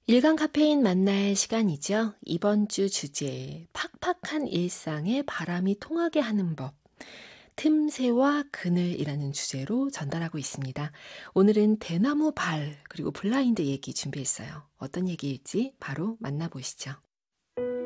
일간 카페인 만날 시간이죠. 이번 주 주제, 팍팍한 일상에 바람이 통하게 하는 법. 틈새와 그늘이라는 주제로 전달하고 있습니다. 오늘은 대나무 발, 그리고 블라인드 얘기 준비했어요. 어떤 얘기일지 바로 만나보시죠.